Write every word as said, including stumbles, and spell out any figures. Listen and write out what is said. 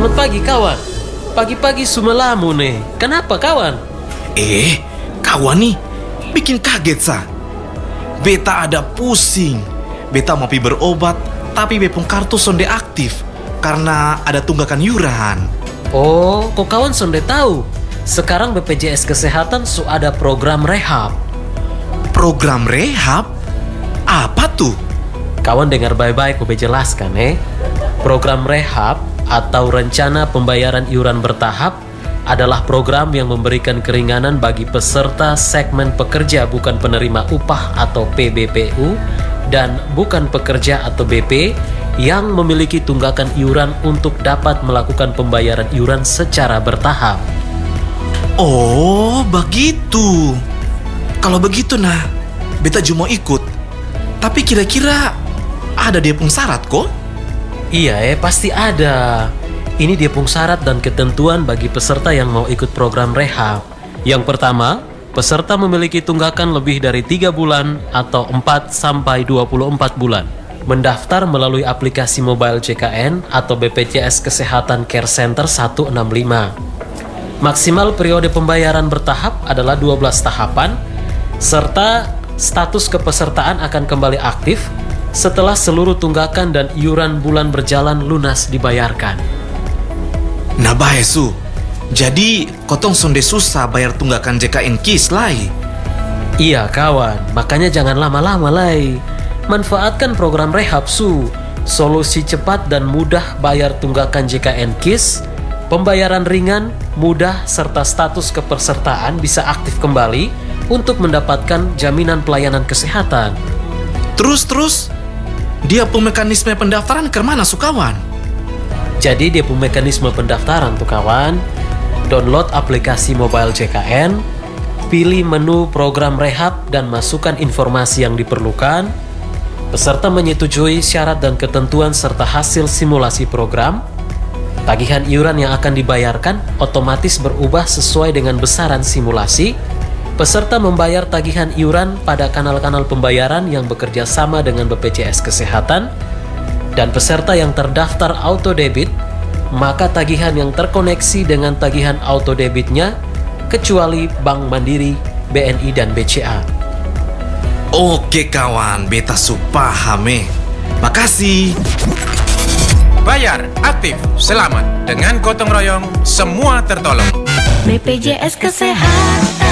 Selamat pagi kawan. Pagi-pagi sumelamu nih. Kenapa kawan? Eh, kawan nih bikin kaget sa. Beta ada pusing. Beta mau pi berobat, tapi bepung kartu sonde aktif karena ada tunggakan yuran. Oh, kok kawan sonde tahu? Sekarang B P J S Kesehatan su ada program rehab. Program rehab? Apa tuh? Kawan dengar baik-baik, gue jelaskan eh. Program rehab atau rencana pembayaran iuran bertahap adalah program yang memberikan keringanan bagi peserta segmen pekerja bukan penerima upah atau P B P U dan bukan pekerja atau B P yang memiliki tunggakan iuran untuk dapat melakukan pembayaran iuran secara bertahap. Oh, begitu. Kalau begitu nah, beta juga mau ikut. Tapi kira-kira ada dia pun syarat kok? Iya eh, pasti ada. Ini dia pun syarat dan ketentuan bagi peserta yang mau ikut program rehab. Yang pertama, peserta memiliki tunggakan lebih dari tiga bulan atau empat sampai dua puluh empat bulan. Mendaftar melalui aplikasi mobile J K N atau B P J S Kesehatan Care Center seratus enam puluh lima. Maksimal periode pembayaran bertahap adalah dua belas tahapan, serta status kepesertaan akan kembali aktif setelah seluruh tunggakan dan iuran bulan berjalan lunas dibayarkan. Nah bae su, jadi kotong sonde susah bayar tunggakan J K N KIS lai. Iya kawan, makanya jangan lama-lama lai. Manfaatkan program rehab su, solusi cepat dan mudah bayar tunggakan J K N KIS, pembayaran ringan, mudah, serta status kepesertaan bisa aktif kembali untuk mendapatkan jaminan pelayanan kesehatan. Terus-terus, dia pun mekanisme pendaftaran ke mana su kawan? Jadi dia pun mekanisme pendaftaran tuh kawan. Download aplikasi mobile J K N, pilih menu program rehab dan masukkan informasi yang diperlukan. Peserta menyetujui syarat dan ketentuan serta hasil simulasi program. Tagihan iuran yang akan dibayarkan otomatis berubah sesuai dengan besaran simulasi. Peserta membayar tagihan iuran pada kanal-kanal pembayaran yang bekerja sama dengan B P J S Kesehatan, dan peserta yang terdaftar auto debit, maka tagihan yang terkoneksi dengan tagihan auto debitnya, kecuali Bank Mandiri, B N I, dan B C A. Oke kawan, beta su paham eh. Makasih. Bayar, aktif, selamat. Dengan gotong royong, semua tertolong. B P J S Kesehatan.